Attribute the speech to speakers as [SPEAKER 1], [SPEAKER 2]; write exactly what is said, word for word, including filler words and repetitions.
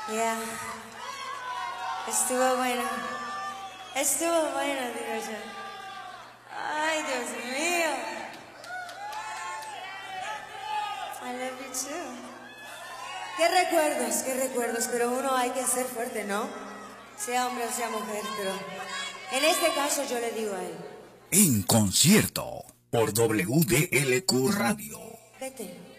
[SPEAKER 1] Ya. Yeah. Estuvo bueno. Estuvo bueno, digo yo. Ay, Dios mío. I love you too. Qué recuerdos, qué recuerdos, pero uno hay que ser fuerte, ¿no? Sea hombre o sea mujer, pero en este caso yo le digo a él.
[SPEAKER 2] En concierto por W D L Q Radio.
[SPEAKER 1] Vete.